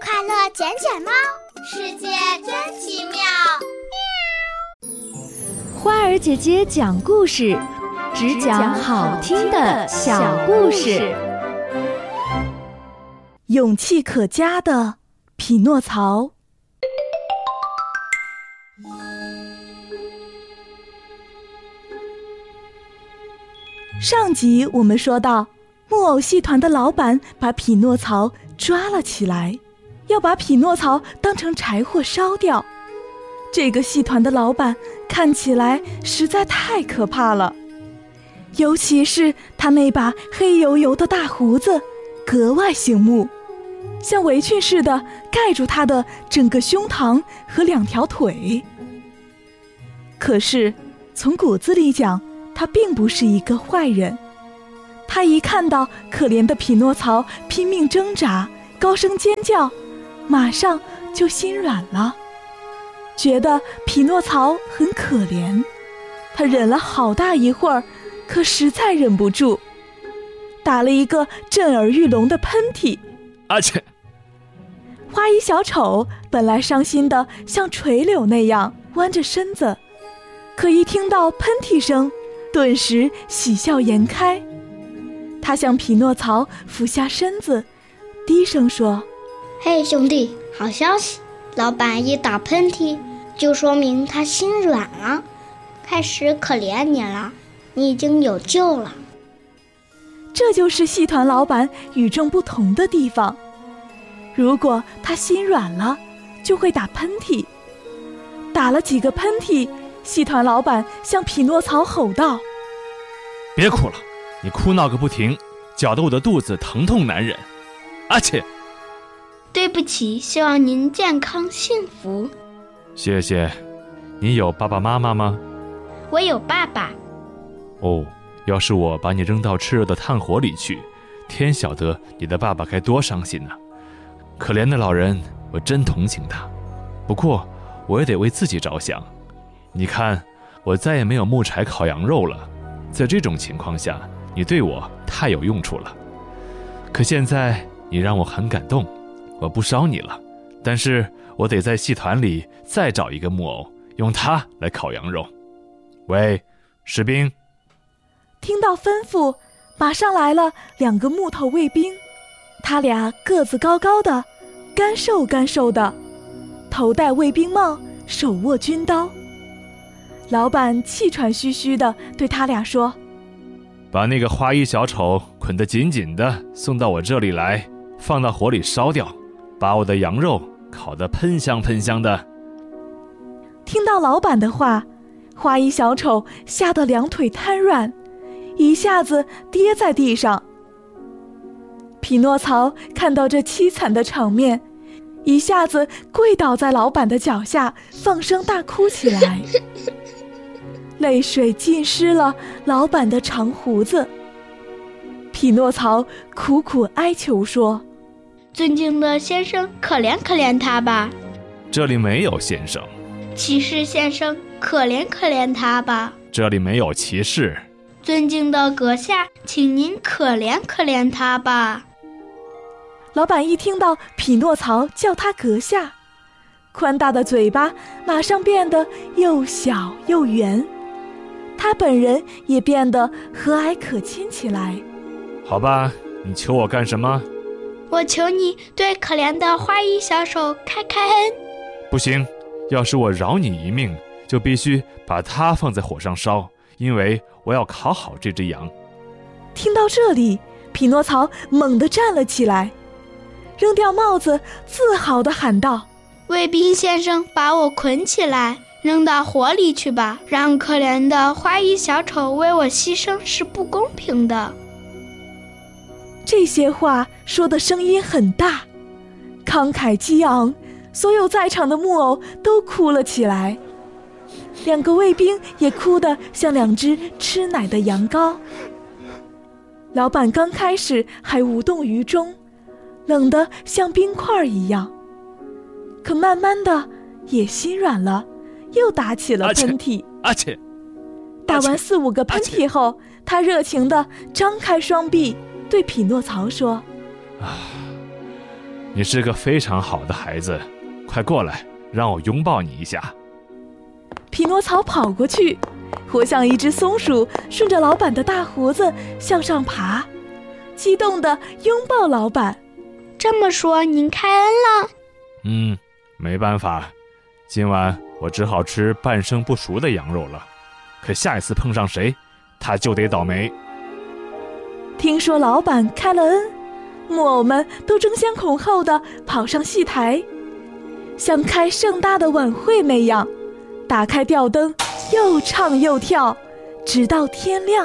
快乐捡捡猫，世界真奇妙。 花儿姐姐讲故事，只讲好听的小故事。 勇气可嘉的匹诺曹。上集我们说到，木偶戏团的老板把匹诺曹抓了起来，要把匹诺曹当成柴火烧掉。这个戏团的老板看起来实在太可怕了，尤其是他那把黑油油的大胡子格外醒目，像围裙似的盖住他的整个胸膛和两条腿。可是从骨子里讲，他并不是一个坏人。他一看到可怜的匹诺曹拼命挣扎，高声尖叫，马上就心软了，觉得匹诺曹很可怜。他忍了好大一会儿，可实在忍不住，打了一个震耳欲聋的喷嚏。 阿切！ 花衣小丑本来伤心的像垂柳那样弯着身子，可一听到喷嚏声，顿时喜笑颜开。他向匹诺曹俯下身子，低声说： 嘿，兄弟，好消息，老板一打喷嚏就说明他心软了，开始可怜你了，你已经有救了。 这就是戏团老板与众不同的地方，如果他心软了，就会打喷嚏。打了几个喷嚏，戏团老板向匹诺曹吼道： 别哭了，你哭闹个不停，搅得我的肚子疼痛难忍。阿切！ 对不起，希望您健康幸福。 谢谢。你有爸爸妈妈吗？ 我有爸爸。 哦，要是我把你扔到炽热的炭火里去，天晓得你的爸爸该多伤心呢。可怜的老人，我真同情他。不过我也得为自己着想，你看，我再也没有木柴烤羊肉了。在这种情况下，你对我太有用处了。可现在你让我很感动，我不烧你了，但是我得在戏团里再找一个木偶，用它来烤羊肉。喂，士兵！ 听到吩咐，马上来了2个木头卫兵，他俩个子高高的，干瘦干瘦的，头戴卫兵帽，手握军刀。老板气喘吁吁地对他俩说： 把那个花衣小丑捆得紧紧的送到我这里来，放到火里烧掉，把我的羊肉烤得喷香喷香的。 听到老板的话，花衣小丑吓得2腿瘫软，一下子跌在地上。匹诺曹看到这凄惨的场面，一下子跪倒在老板的脚下，放声大哭起来。泪水浸湿了老板的长胡子。匹诺曹苦苦哀求说： 尊敬的先生，可怜可怜他吧。 这里没有先生。 骑士先生，可怜可怜他吧。 这里没有骑士。 尊敬的阁下，请您可怜可怜他吧。 老板一听到匹诺曹叫他阁下，宽大的嘴巴马上变得又小又圆，他本人也变得和蔼可亲起来。 好吧，你求我干什么？ 我求你对可怜的花衣小丑开开恩。 不行，要是我饶你一命，就必须把它放在火上烧，因为我要烤好这只羊。 听到这里，匹诺曹猛地站了起来，扔掉帽子，自豪地喊道： 卫兵先生，把我捆起来，扔到火里去吧，让可怜的花衣小丑为我牺牲是不公平的。 这些话说的声音很大，慷慨激昂，所有在场的木偶都哭了起来。2个卫兵也哭得像2只吃奶的羊羔。老板刚开始还无动于衷，冷得像冰块一样，可慢慢的也心软了，又打起了喷嚏。 阿切！ 打完4、5个喷嚏后，他热情地张开双臂，对匹诺曹说： 你是个非常好的孩子，快过来，让我拥抱你一下。 匹诺曹跑过去，活像一只松鼠，顺着老板的大胡子向上爬，激动地拥抱老板。 这么说您开恩了？ 没办法，今晚我只好吃半生不熟的羊肉了。可下一次碰上谁，他就得倒霉。 听说老板开了恩，木偶们都争先恐后地跑上戏台，像开盛大的晚会那样，打开吊灯，又唱又跳，直到天亮。